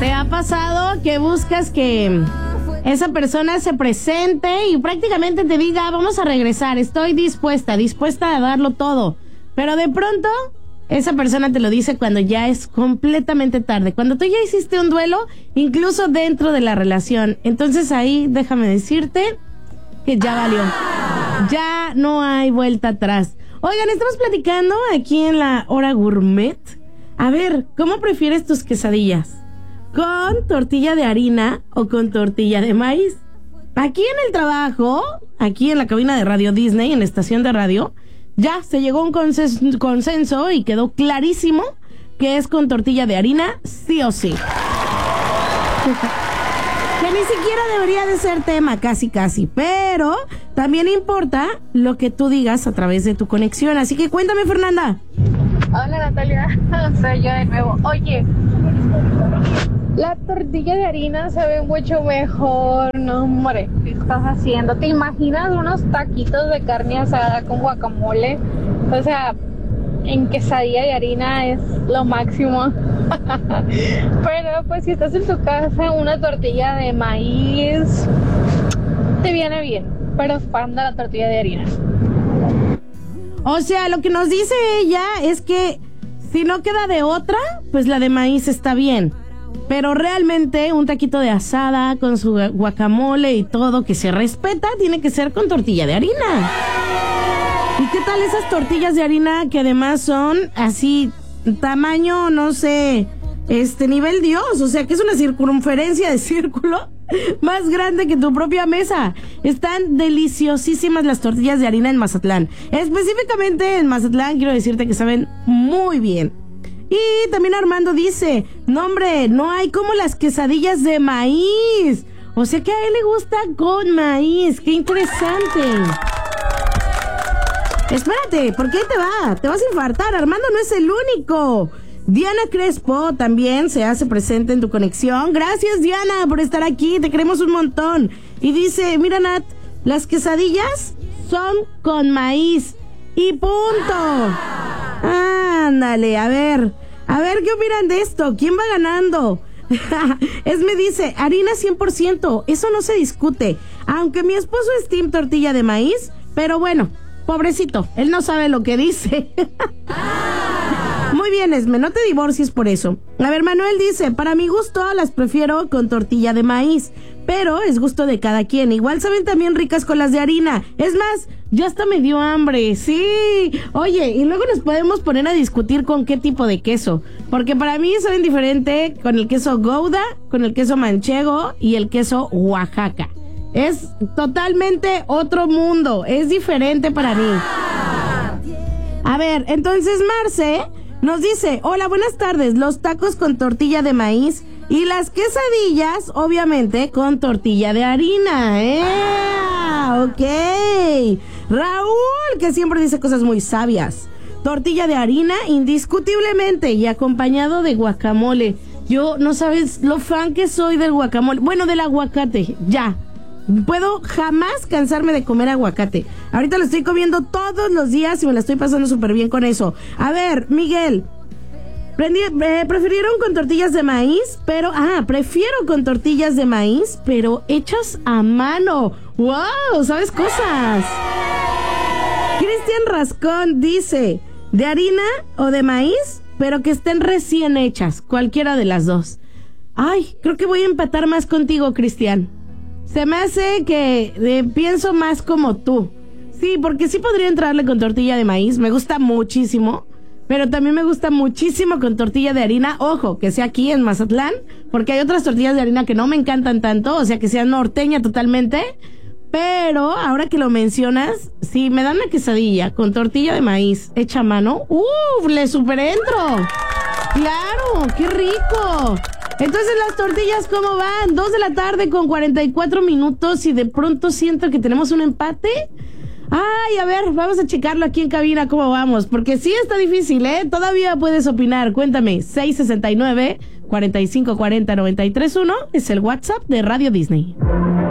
¿Te ha pasado que buscas que esa persona se presente y prácticamente te diga, vamos a regresar, estoy dispuesta a darlo todo? Pero de pronto, esa persona te lo dice cuando ya es completamente tarde, cuando tú ya hiciste un duelo, incluso dentro de la relación. Entonces ahí, déjame decirte que ya valió. Ya no hay vuelta atrás. Oigan, estamos platicando aquí en la Hora Gourmet. A ver, ¿cómo prefieres tus quesadillas? ¿Con tortilla de harina o con tortilla de maíz? Aquí en el trabajo, aquí en la cabina de Radio Disney, en la estación de radio, ya se llegó a un consenso y quedó clarísimo que es con tortilla de harina, sí o sí. Que ni siquiera debería de ser tema, casi, pero también importa lo que tú digas a través de tu conexión. Así que cuéntame, Fernanda. Hola, Natalia, soy yo de nuevo. Oye, la tortilla de harina se ve mucho mejor. No, hombre, ¿qué estás haciendo? ¿Te imaginas unos taquitos de carne asada con guacamole? O sea, en quesadilla de harina es lo máximo. Pero pues si estás en tu casa, una tortilla de maíz te viene bien, pero fan de la tortilla de harina. O sea, lo que nos dice ella es que si no queda de otra, pues la de maíz está bien. Pero realmente un taquito de asada con su guacamole y todo que se respeta tiene que ser con tortilla de harina. ¿Y qué tal esas tortillas de harina que además son así, tamaño, no sé, nivel Dios? O sea, que es una circunferencia de círculo más grande que tu propia mesa. Están deliciosísimas las tortillas de harina en Mazatlán. Específicamente en Mazatlán quiero decirte que saben muy bien. Y también Armando dice, no hombre, no hay como las quesadillas de maíz. O sea que a él le gusta con maíz. ¡Qué interesante! Espérate, ¿por qué te va? Te vas a infartar. Armando no es el único. Diana Crespo también se hace presente en tu conexión. Gracias, Diana, por estar aquí. Te queremos un montón. Y dice, mira, Nat, las quesadillas son con maíz. Y punto. Ándale, a ver, ¿qué opinan de esto? ¿Quién va ganando? Me dice, harina 100%, eso no se discute. Aunque mi esposo es team tortilla de maíz, pero bueno, pobrecito, él no sabe lo que dice. Muy bien, Esme, no te divorcies por eso. A ver, Manuel dice, para mi gusto las prefiero con tortilla de maíz, pero es gusto de cada quien. Igual saben también ricas con las de harina. Es más, ya hasta me dio hambre, sí. Oye, y luego nos podemos poner a discutir con qué tipo de queso, porque para mí saben diferente con el queso Gouda, con el queso manchego y el queso Oaxaca. Es totalmente otro mundo, es diferente para mí. A ver, entonces Marce nos dice, hola, buenas tardes, los tacos con tortilla de maíz y las quesadillas, obviamente, con tortilla de harina. Ok. Raúl, que siempre dice cosas muy sabias. Tortilla de harina, indiscutiblemente, y acompañado de guacamole. Yo, no sabes lo fan que soy del guacamole. Bueno, del aguacate, ya. Puedo jamás cansarme de comer aguacate. Ahorita lo estoy comiendo todos los días y me la estoy pasando súper bien con eso. A ver, Miguel, prefirieron con tortillas de maíz, pero... prefiero con tortillas de maíz, pero hechas a mano. ¡Wow! ¿Sabes cosas? Cristian Rascón dice, ¿de harina o de maíz? Pero que estén recién hechas, cualquiera de las dos. Ay, creo que voy a empatar más contigo, Cristian. Se me hace que pienso más como tú. Sí, porque sí podría entrarle con tortilla de maíz. Me gusta muchísimo. Pero también me gusta muchísimo con tortilla de harina. Ojo, que sea aquí en Mazatlán. Porque hay otras tortillas de harina que no me encantan tanto. O sea, que sea norteña totalmente. Pero ahora que lo mencionas, si me dan una quesadilla con tortilla de maíz hecha a mano, le super entro. ¡Claro! ¡Qué rico! Entonces, las tortillas, ¿cómo van? 2:44 p.m. y de pronto siento que tenemos un empate. Ay, a ver, vamos a checarlo aquí en cabina, ¿cómo vamos? Porque sí está difícil, ¿eh? Todavía puedes opinar. Cuéntame, 669-4540-931 es el WhatsApp de Radio Disney.